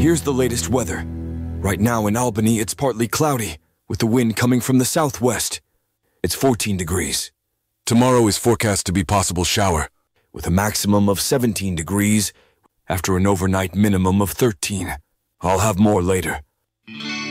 here's the latest weather. Right now in Albany, it's partly cloudy, with the wind coming from the southwest. It's 14 degrees. Tomorrow is forecast to be possible shower, with a maximum of 17 degrees after an overnight minimum of 13. I'll have more later.